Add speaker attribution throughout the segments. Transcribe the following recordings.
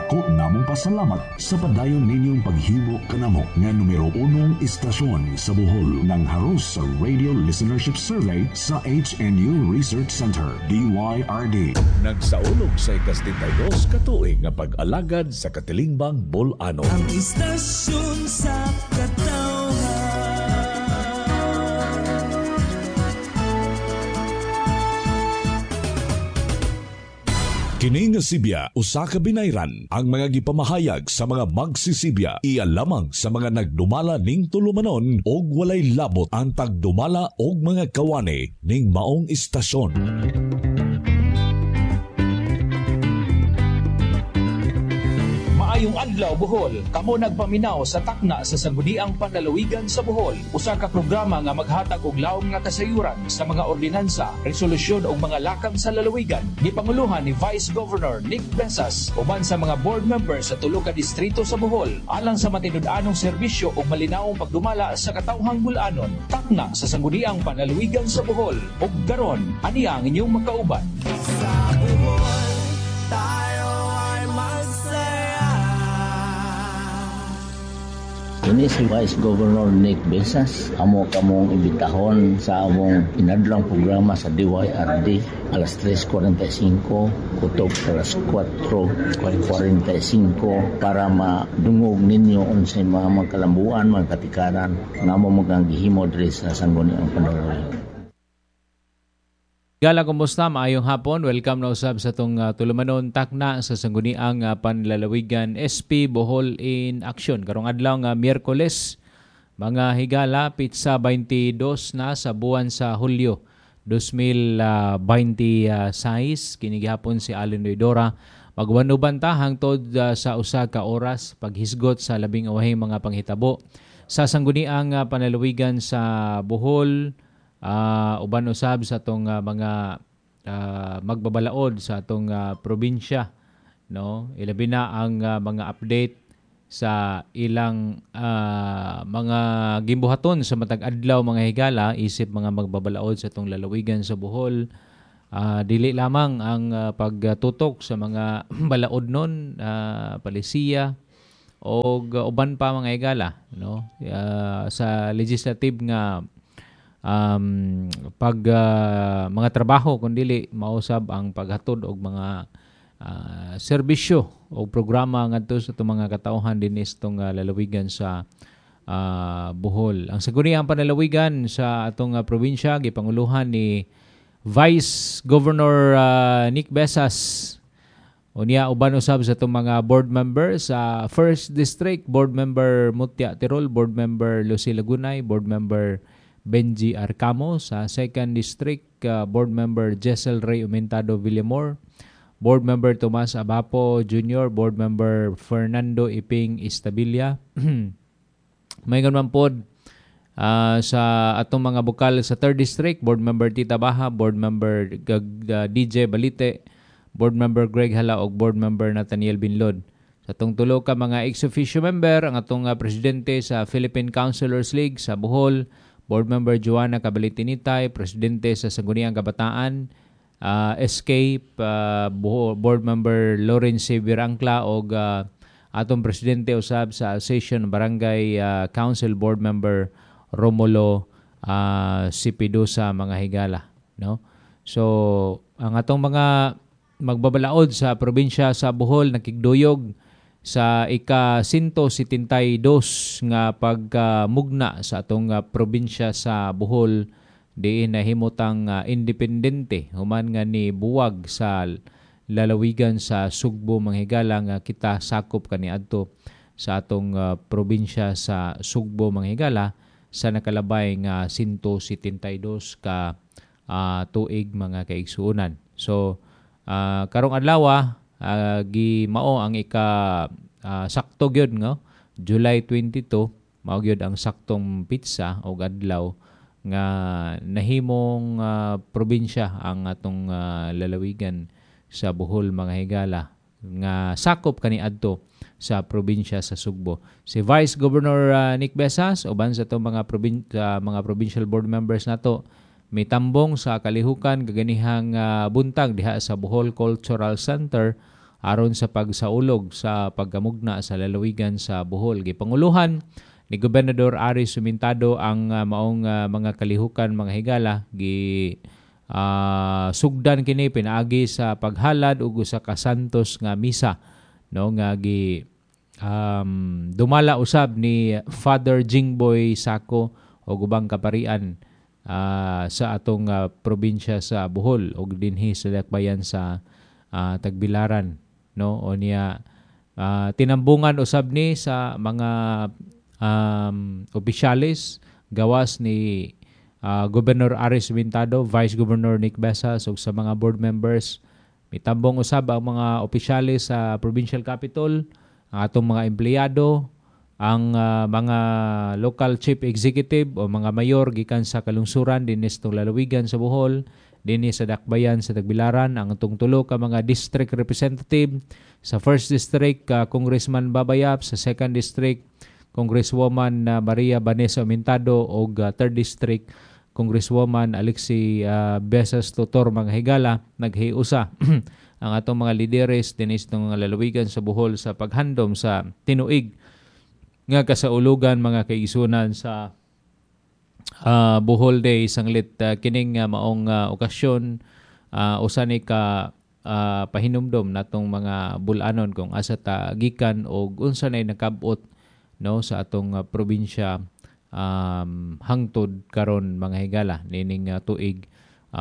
Speaker 1: Dako namong pasalamat sa padayon ninyong paghimo kanamo nga numero 1 istasyon sa Bohol ng haros sa Radio Listenership Survey sa HNU Research Center, DYRD.
Speaker 2: Nagsaulog sa ika-72 katuig nga pag-alagad sa Katilingbang Bolano.
Speaker 3: Ang istasyon sa katawhan.
Speaker 2: Kini nga Sibya, usa ka binayran ang mga gipamahayag sa mga magsisibya. Iya lamang sa mga nagdumala ning tulumanon og walay labot ang pagdumala og mga kawani ning maong istasyon.
Speaker 4: Maayong adlaw Bohol, kamo nagpaminaw sa takna sa Sangguniang Panlalawigan sa Bohol. Usa ka programa nga maghatag og laom nga kasayuran sa mga ordinansa, resolusyon ug mga lakang sa lalawigan. Gipanguluhan ni Vice Governor Nick Besas uban sa mga board members sa tulo ka distrito sa Bohol alang sa matinud-anong serbisyo ug malinawong pagdumala sa katawhang bulanon. Takna sa Sangguniang Panlalawigan sa Bohol. Ug karon, ani ang inyong makauban.
Speaker 3: Sa Bohol, tayo ay masaya.
Speaker 5: Ini si Vice Governor Nick Besas. Amo kamong ibitahon sa among inadlang programa sa DYRD alas 3:45 kutob alas 4:45 para madungog ninyo unsay mga magkalambuan, mga katikaran nga amo magangihimo diri sa Sangguniang Panlalawigan.
Speaker 6: Gala, kumusta? Maayong hapon. Welcome na usab sa itong tulumanon takna sa Sangguniang Panlalawigan SP Bohol in Action. Karong adlaw nga Miyerkules, mga higala, pitsa 22 na sa buwan sa Hulyo 2026. Kinigihapon si Allen Doidora. Magwanuban ta hangtod sa usa ka oras paghisgot sa labing awahing mga panghitabo sa Sangguniang Panlalawigan sa Bohol. Uban usab sa atong mga magbabalaod sa atong probinsya, no, ilabi na ang mga update sa ilang mga gimbuhaton sa matag adlaw, mga higala, isip mga magbabalaod sa atong lalawigan sa Bohol. Dili lamang ang pagtutok sa mga balaod nun, palisiya o uban pa, mga higala, no, sa legislative nga mga trabaho, kundili mausab ang paghatod og mga serbisyo o programa ngadto sa itong mga katauhan dinis itong lalawigan sa Bohol. Ang Sangguniang Panlalawigan sa atong probinsya gipanguluhan ni Vice Governor Nick Besas. Unya uban usab sa itong mga board members sa First District, Board Member Mutya Tirol, Board Member Lucy Lagunay, Board Member Benji Arcamo, sa Second District, Board Member Jessel Ray Umentado Villamor, Board Member Tomas Abapo Jr., Board Member Fernando Iping Istabilia. May ganun pod sa atong mga bukal sa Third District, Board Member Tita Baha, Board Member DJ Balite, Board Member Greg Hala o Board Member Nathaniel Binlod. Sa atong tulo ka mga ex-officio member, ang atong presidente sa Philippine Councilors League sa Bohol, Board Member Joanna Cabalitinitay, Presidente sa Sangguniang Kabataan, Escape, Board Member Lawrence Virangcla o atong Presidente usab sa Association Barangay Council, Board Member Romulo Sipidusa, mga higala, no? So, ang atong mga magbabalaod sa probinsya sa Bohol nakigduyog sa ika-172 nga pagmugna sa atong probinsya sa Bohol, diin na himutang independente human nga ni buwag sa lalawigan sa Sugbo, mga higala, nga kita sakop kaniadto sa atong probinsya sa Sugbo, mga higala, sa nakalabay nga 172 ka tuig, mga kaigsuonan. So karong adlaw gimao ang sakto gyud nga July 22, mao gyud ang saktong pitsa o adlaw nga nahimong probinsya ang atong lalawigan sa Bohol, mga higala, nga sakop kaniadto sa probinsya sa Sugbo. Si Vice Governor Nick Besas uban sa itong mga provincial board members nato mitambong sa kalihukan kaganihang buntag diha sa Bohol Cultural Center aron sa pagsaulog sa pagkamugna sa lalawigan sa Bohol. Gipanguluhan ni Gobernador Aris Sumintado ang maong mga kalihukan mga higala sugdan kini pinaagi sa paghalad ug usa ka santos nga misa no nga dumala usab ni Father Jingboy Sako o ubang kaparian sa atong probinsya sa Bohol ug dinhi sa dakbayan sa Tagbilaran no o niya tinambungan usab ni sa mga opisyalis gawas ni Governor Aris Sumintado, Vice Governor Nick Besas ug sa mga board members. Mitambong usab ang mga opisyalis sa provincial capital, ang atong mga empleyado, ang mga local chief executive o mga mayor gikan sa kalungsuran dinhi sa lalawigan sa Bohol, dinhi sa dakbayan sa Tagbilaran, ang atong tulo ka mga district representative sa 1st district Congressman Babayap, sa 2nd district Congresswoman Maria Vanessa Mintado o 3rd district Congresswoman Alexi Besas Tutor mga higala naghiusa ang atong mga lideres dinis ng mga lalawigan sa Bohol sa paghandom sa tinuig nga kasaulugan mga kaigsunan sa Bohol Day sanglit kining maong okasyon usa ni ka pahinumdom natong mga bulanon kung asa ta gikan og unsa nay nakab-ot no sa atong probinsya hangtod karon mga higala nining tuig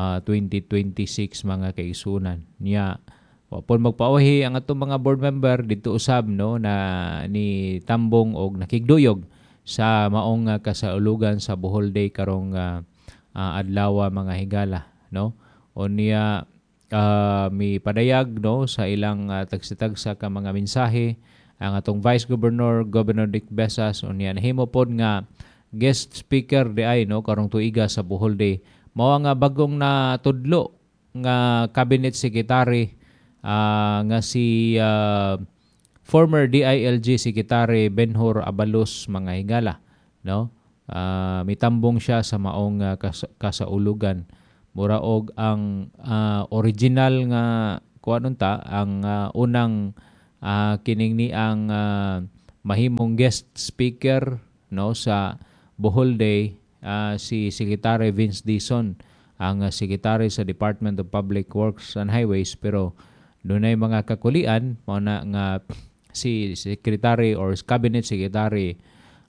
Speaker 6: 2026 mga kaigsunan niya pon magpauhi ang atong mga board member dito usab no na ni tambong og nakigduyog sa maong kasaulugan sa Bohol Day karong adlaw mga higala no o niya mi padayag no sa ilang tagsitagsa ka mga mensahe ang atong Vice Governor Governor Nick Besas o niya nahimo pod nga guest speaker di ay no karong tuiga sa Bohol Day mao nga bagong na tudlo nga cabinet secretary nga si former DILG Secretary Benhur Abalos mga higala no mitambong siya sa maong kasaulugan mura og ang original nga kuanon ta ang unang kining ni ang mahimong guest speaker no sa Bohol Day si Secretary Vince Dizon ang Secretary sa Department of Public Works and Highways pero dunay mga kakulian mao na nga si Secretary or Cabinet Secretary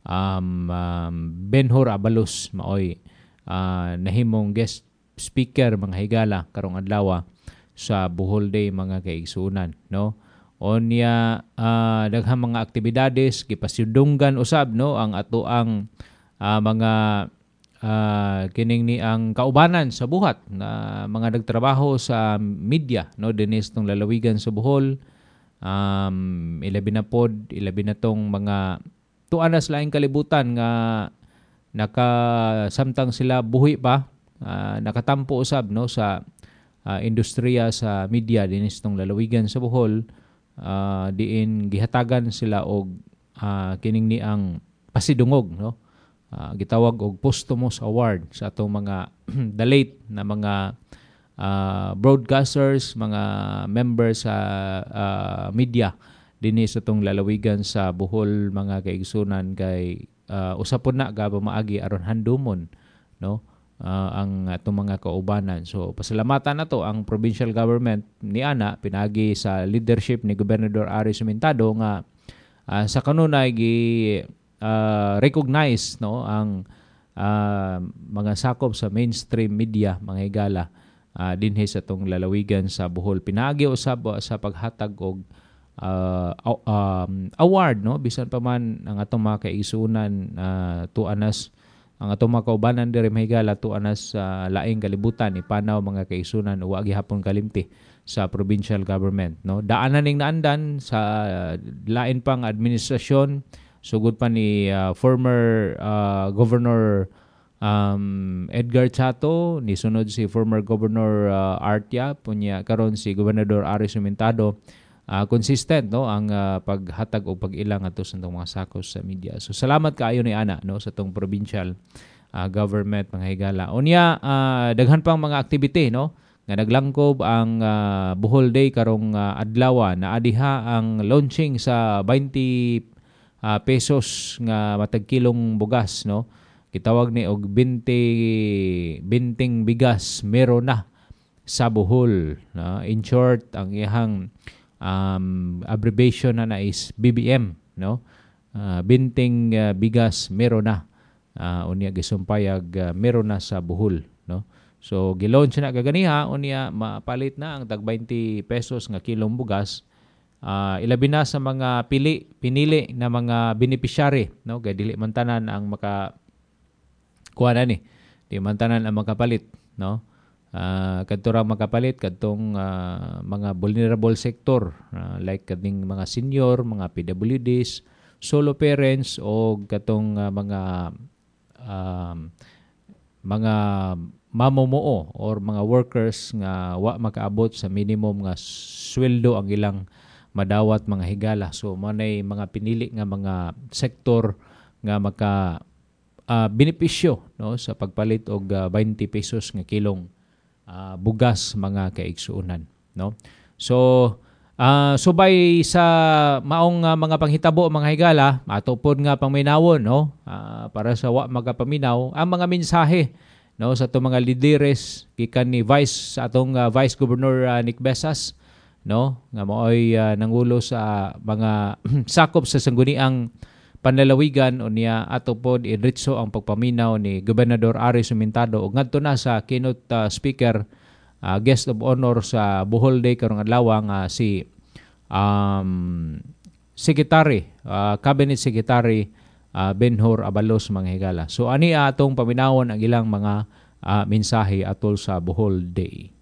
Speaker 6: Benhur Abalos maoy nahimong guest speaker mga higala karong adlaw sa Bohol Day mga kaigsunan no onya daghang mga aktibidades gipasidunggan usab no ang ato ang mga kining ni ang kaubanan sa buhat na mga nagtrabaho sa media no dinis tong lalawigan sa Bohol ilabi na tong mga tuanas laing kalibutan nga nakasamtang sila buhi pa nakatampo usab no sa industriya sa media dinis tong lalawigan sa Bohol diin gihatagan sila og kining ni ang pasidungog no gitawag og posthumous award sa atong mga the late na mga broadcasters mga members sa media dinhi sa atong lalawigan sa Bohol mga kaigsunan kay usapon na gaba maagi aron handumon no ang atong mga kaubanan. So pasalamatan nato ang provincial government ni ana pinagi sa leadership ni Gobernador Aris Sumintado nga sa kanunay recognize no ang mga sakop sa mainstream media mga higala dinhi sa atong lalawigan sa Bohol. Pinagi usab sa paghatag og award no bisan pa man ang atong mga kaigsunan tuanas ang atong mga kaubanan diri mahigala tuanas sa laing kalibutan ipanaw mga kaigsunan wa gihapon kalimti sa provincial government no daanan ning naandan sa lain pang administrasyon sugod pa ni former Governor Edgar Chato ni sunod si former Governor Artia punya karon si Gobernador Aris Sumintado consistent no ang paghatag o pag-ilang ato sa mga sakos sa media. So salamat kaayo ni ana no sa tong provincial government mga higala. Unya daghan pang mga activity no nga naglangkob ang Bohol Day karong adlaw na adiha ang launching sa 20 pesos nga matag kilong bugas, no? Gitawag ni og 20 binting bigas meron na sa Bohol. In short, ang iyang abbreviation na is BBM, no? Binting bigas meron na. Unya gisumpayag meron na sa Bohol, no? So gilaunch na kaganiha, unya mapalit na ang tag 20 pesos nga kilong bugas. Ilabi na sa mga pinili na mga beneficiary, no? Kay dili man tanan ang kuha na ni. Di man tanan ang makapalit, no? Kadto ra makapalit kadtong mga vulnerable sector, like kading mga senior, mga PWDs, solo parents o katong mga mamumuo or mga workers nga wa makaabot sa minimum nga sweldo ang ilang madawat mga higala. So manay mga pinili nga mga sektor nga maka benepisyo, no, sa pagpalit og 20 pesos nga kilong bugas mga kaigsuunan, no. So subay sa maong mga panghitabo mga higala, atupod nga pangminawon, no, para sa wa magapaminaw ang mga mensahe, no, sa atong mga lideres gikan ni atong Vice Governor Nick Besas, no, nga maoy nangulo sa mga sakop sa sangguniang panlalawigan, unya atupod iritso ang pagpaminaw ni Gobernador Ari Sumintado ug ngadto na sa keynote speaker, guest of honor sa Bohol Day karong adlaw nga si Cabinet Secretary Benhur Abalos mga higala. So ani atong paminawon ang ilang mga mensahe atol sa Bohol Day.